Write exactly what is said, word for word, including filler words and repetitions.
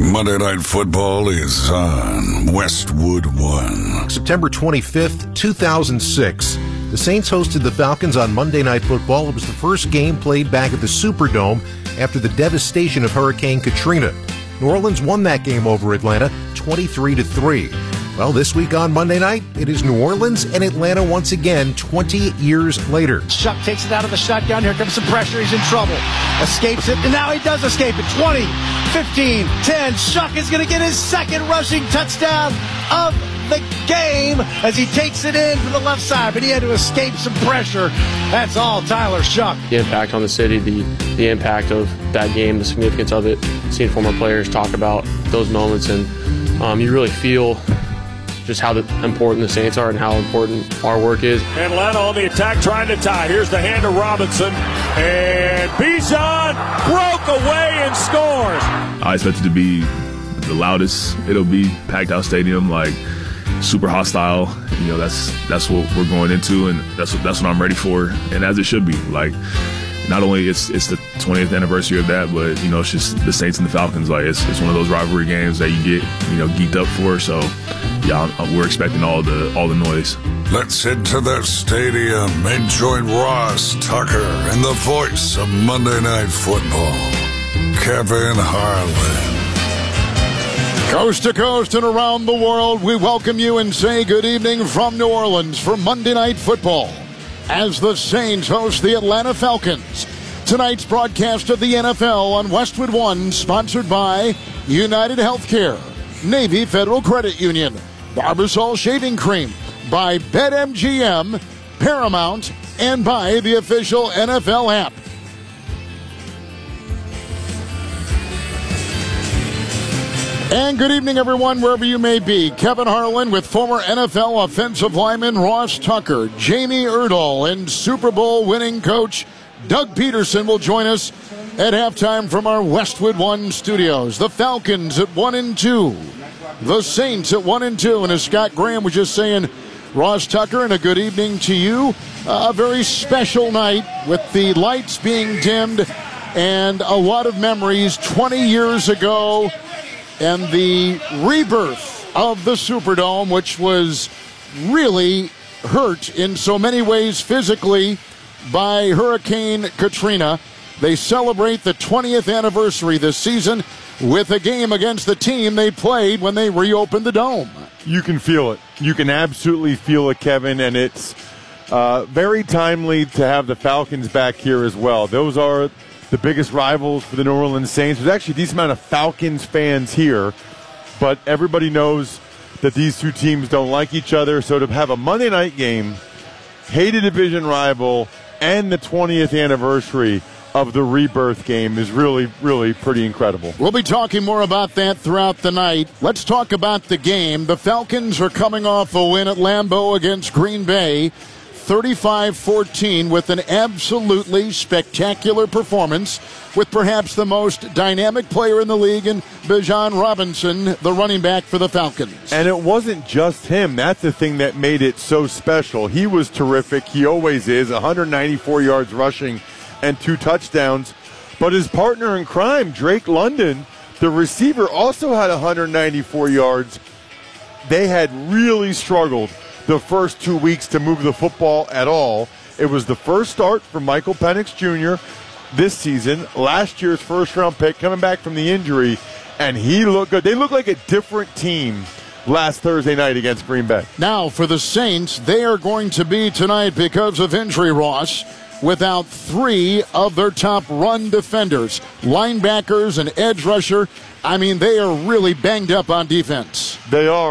Monday Night Football is on Westwood One. September twenty-fifth, two thousand six. The Saints hosted the Falcons on Monday Night Football. It was the first game played back at the Superdome after the devastation of Hurricane Katrina. New Orleans won that game over Atlanta, twenty-three to three. Well, this week on Monday night, it is New Orleans and Atlanta once again, twenty years later. Shuck takes it out of the shotgun. Here comes some pressure. He's in trouble. Escapes it, and now he does escape it. twenty, fifteen, ten. Shuck is going to get his second rushing touchdown of the game as he takes it in from the left side, but he had to escape some pressure. That's all Tyler Shuck. The impact on the city, the, the impact of that game, the significance of it, seeing former players talk about those moments, and um, you really feel just how the, important the Saints are and how important our work is. Atlanta on the attack, trying to tie. Here's the hand to Robinson, and Bijan broke away and scores. I expect it to be the loudest. It'll be packed out stadium, like super hostile. You know, that's that's what we're going into, and that's what, that's what I'm ready for, and as it should be. Like, not only it's it's the twentieth anniversary of that, but you know, it's just the Saints and the Falcons. Like, it's it's one of those rivalry games that you get, you know, geeked up for. So yeah, we're expecting all the all the noise. Let's head to the stadium and join Ross Tucker and the voice of Monday Night Football, Kevin Harlan. Coast to coast and around the world, we welcome you and say good evening from New Orleans for Monday Night Football as the Saints host the Atlanta Falcons. Tonight's broadcast of the N F L on Westwood One, sponsored by United Healthcare, Navy Federal Credit Union, Barbasol Shaving Cream, by BetMGM, Paramount, and by the official N F L app. And good evening, everyone, wherever you may be. Kevin Harlan with former N F L offensive lineman Ross Tucker, Jamie Erdahl, and Super Bowl winning coach Doug Peterson will join us at halftime from our Westwood One studios. The Falcons at one and two, the Saints at one and two, and as Scott Graham was just saying, Ross Tucker, and a good evening to you. Uh, a very special night with the lights being dimmed and a lot of memories twenty years ago. And the rebirth of the Superdome, which was really hurt in so many ways physically by Hurricane Katrina. They celebrate the twentieth anniversary this season with a game against the team they played when they reopened the Dome. You can feel it. You can absolutely feel it, Kevin, and it's uh, very timely to have the Falcons back here as well. Those are the biggest rivals for the New Orleans Saints. There's actually a decent amount of Falcons fans here, but everybody knows that these two teams don't like each other. So to have a Monday night game, hated division rival, and the twentieth anniversary of the rebirth game is really, really pretty incredible. We'll be talking more about that throughout the night. Let's talk about the game. The Falcons are coming off a win at Lambeau against Green Bay, thirty-five fourteen, with an absolutely spectacular performance with perhaps the most dynamic player in the league in Bijan Robinson, the running back for the Falcons. And it wasn't just him. That's the thing that made it so special. He was terrific. He always is. one hundred ninety-four yards rushing and two touchdowns. But his partner in crime, Drake London, the receiver, also had one hundred ninety-four yards. They had really struggled the first two weeks to move the football at all. It was the first start for Michael Penix Junior this season, last year's first-round pick, coming back from the injury, and he looked good. They looked like a different team last Thursday night against Green Bay. Now, for the Saints, they are going to be tonight, because of injury, Ross, without three of their top run defenders, linebackers and edge rusher. I mean, they are really banged up on defense. They are.